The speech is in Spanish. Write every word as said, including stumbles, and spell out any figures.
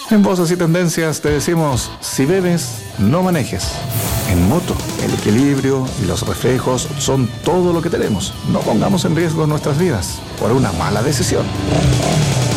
En Voces y Tendencias te decimos, si bebes, no manejes. En moto, el equilibrio y los reflejos son todo lo que tenemos. No pongamos en riesgo nuestras vidas por una mala decisión.